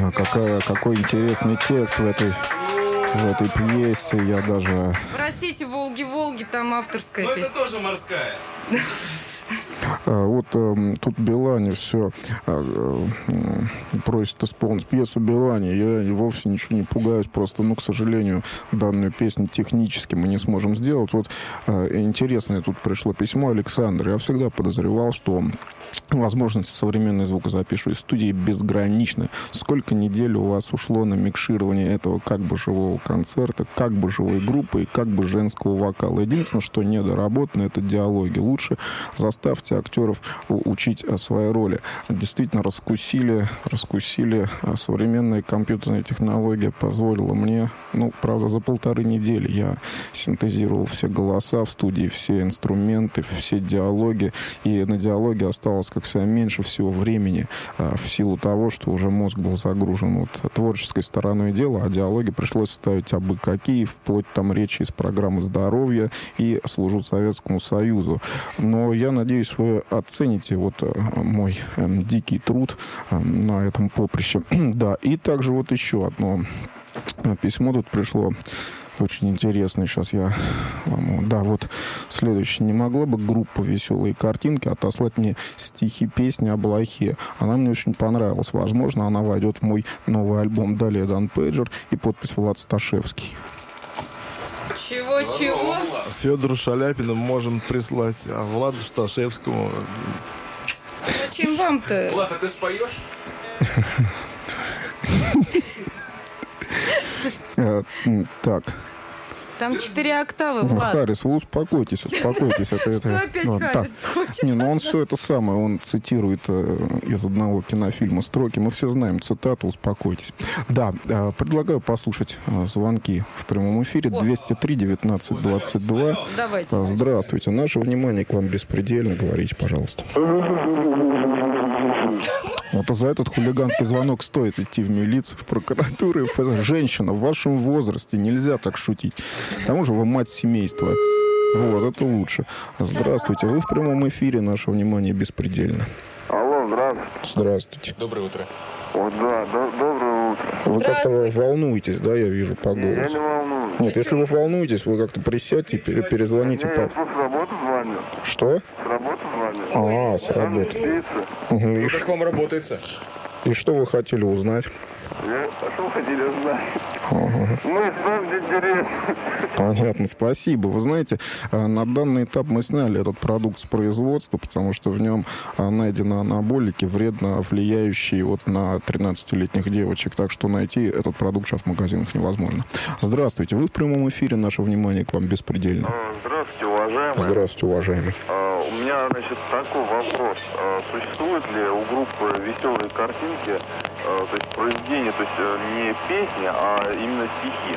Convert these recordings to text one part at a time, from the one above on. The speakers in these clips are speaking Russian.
Какой интересный текст в этой пьесе. Я даже... Простите, Волги, там авторская песня. Это тоже морская. Вот тут Билани все просит исполнить пьесу Билани. Я вовсе ничего не пугаюсь. Просто, к сожалению, данную песню технически мы не сможем сделать. Вот интересное тут пришло письмо Александра. Я всегда подозревал, что возможности современной звукозаписывающей студии безграничны. Сколько недель у вас ушло на микширование этого как бы живого концерта, как бы живой группы и как бы женского вокала. Единственное, что недоработано, это диалоги. Лучше заставьте актеров учить свои роли. Действительно, раскусили. Современная компьютерная технология позволила мне, правда, за 1,5 недели я синтезировал все голоса в студии, все инструменты, все диалоги. И на диалоге осталось, как всегда, меньше всего времени в силу того, что уже мозг был загружен творческой стороной дела, а диалоги пришлось ставить абы какие, вплоть там речи из программы «Здоровье» и «Служу Советскому Союзу». Но я надеюсь, вы оцените мой дикий труд на этом поприще. Да, и также еще одно письмо тут пришло. Очень интересно. Сейчас я вам... Да, следующее. Не могла бы группа «Веселые картинки» отослать мне стихи песни о Блохе? Она мне очень понравилась. Возможно, она войдет в мой новый альбом. Далее Дан Пейджер и подпись Влад Сташевский. Чего? Федору Шаляпину можем прислать, а Владу Сташевскому... Зачем вам-то? Влад, а ты споешь? Так. Там 4 октавы, Влад. Харрис, вы успокойтесь. Что опять Харрис хочет? Он все это самое, он цитирует из одного кинофильма строки. Мы все знаем цитату, успокойтесь. Да, предлагаю послушать звонки в прямом эфире. 203-19-22. Давайте. Здравствуйте. Наше внимание к вам беспредельно. Говорите, пожалуйста. За этот хулиганский звонок стоит идти в милицию, в прокуратуру. Женщина, в вашем возрасте нельзя так шутить. К тому же вы мать семейства. Это лучше. Здравствуйте. Вы в прямом эфире. Наше внимание беспредельно. Алло, здравствуйте. Здравствуйте. Доброе утро. Да, доброе утро. Вы как-то волнуетесь, да, я вижу по голосу. Я не волнуюсь. Нет, если вы волнуетесь, вы как-то присядьте и перезвоните. Я с работы звоню. Что? С работы звоню. С работы. Как вам работается? И что вы хотели узнать? Что хотели узнать? Мы с вами интересны. Понятно, спасибо. Вы знаете, на данный этап мы сняли этот продукт с производства, потому что в нем найдены анаболики, вредно влияющие на 13-летних девочек. Так что найти этот продукт сейчас в магазинах невозможно. Здравствуйте. Вы в прямом эфире. Наше внимание к вам беспредельно. Здравствуйте, уважаемый. Здравствуйте, уважаемый. У меня, такой вопрос. Существует ли у группы «Веселые картинки» произведение, не песни, а именно стихи?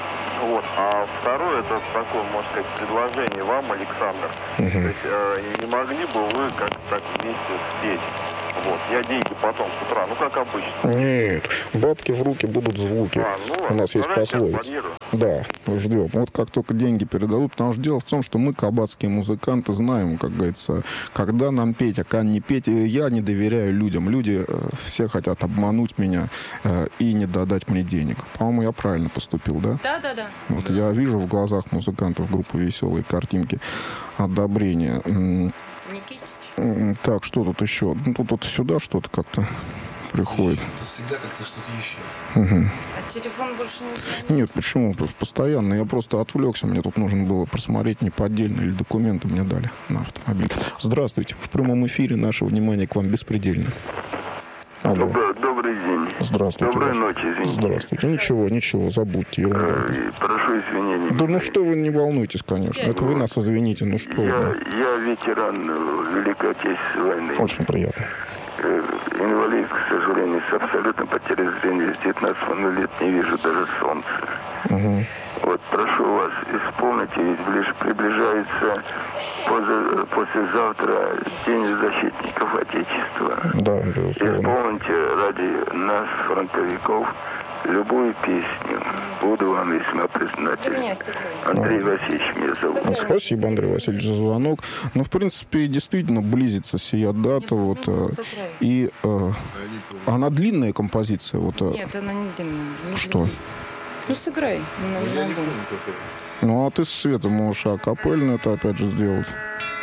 А второе, это такое, можно сказать, предложение вам, Александр. То есть, не могли бы вы как-то так вместе спеть? Я деньги потом с утра, как обычно. Нет, бабки в руки будут звуки. У нас есть пословица. Да, ждем. Как только деньги передадут, потому что дело в том, что мы, кабацкие музыканты, знаем, как говорится, когда нам петь, а когда не петь. Я не доверяю людям. Люди все хотят обмануть меня и не додать мне денег. По-моему, я правильно поступил, да? Да. Я вижу в глазах музыкантов группы «Веселые картинки» одобрение. Никитич. Так, что тут еще? Тут сюда что-то как-то приходит. Тут всегда как-то что-то еще. А телефон больше не звонит? Нет, почему? Постоянно. Я просто отвлекся. Мне тут нужно было просмотреть неподдельно или документы мне дали на автомобиль. Здравствуйте. В прямом эфире. Наше внимание к вам беспредельно. Алло. Добрый день. Здравствуйте. Доброй ночи, извините. Здравствуйте. Ничего, забудьте. Ерунда. Прошу извинения. Да что вы, не волнуйтесь, конечно. Это вы нас извините, что я вы. Я ветеран Великой Отечественной войны. Очень приятно. Инвалид, к сожалению, с абсолютно потерей зрения. С 19 лет не вижу даже солнца. Прошу вас, исполните, ведь приближается послезавтра День защитников Отечества. Да, безусловно. Исполните ради нас, фронтовиков, любую песню. Буду вам весьма Ты признателен. меня сыграй. Андрей Васильевич меня зовут. Ну, спасибо, Андрей Васильевич, за звонок. Ну, в принципе, действительно близится сия дата. Вот, Сыграй. и она длинная композиция. Вот, Нет, она не длинная. что? Ну, сыграй. Не могу. Ну, а ты, Света, можешь акапельную это опять же сделать.